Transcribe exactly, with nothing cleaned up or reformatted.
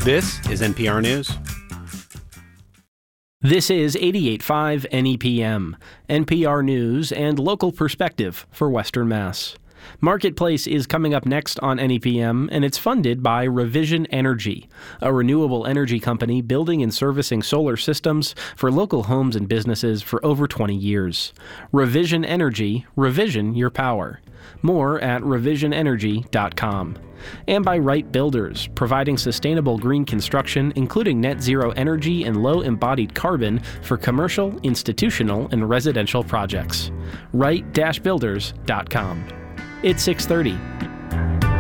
This is N P R News. This is eighty-eight point five N E P M, N P R News and local perspective for Western Mass. Marketplace is coming up next on N E P M, and it's funded by Revision Energy, a renewable energy company building and servicing solar systems for local homes and businesses for over twenty years. Revision Energy, revision your power. More at revision energy dot com. And by Wright Builders, providing sustainable green construction, including net zero energy and low embodied carbon for commercial, institutional, and residential projects. Wright Builders dot com. It's six thirty.